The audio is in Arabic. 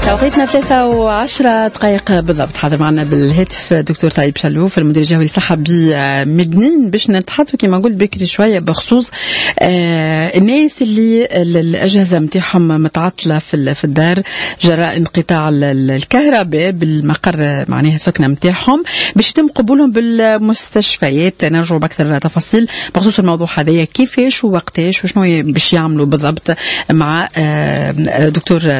توقيتنا 3:10 بالضبط. حاضر معنا بالهاتف دكتور طيب شلوف المدير الجوي للصحة بمدنين باش نتحدثوا كما قلت بكري شوية بخصوص الناس اللي الأجهزة متاعهم متعطلة في الدار جراء انقطاع الكهرباء بالمقر معناها سكنة متاعهم، باش يتم قبولهم بالمستشفيات. نرجع بأكثر تفاصيل بخصوص الموضوع هذايا كيفاش ووقتاش وشنو باش يعملوا بالضبط مع دكتور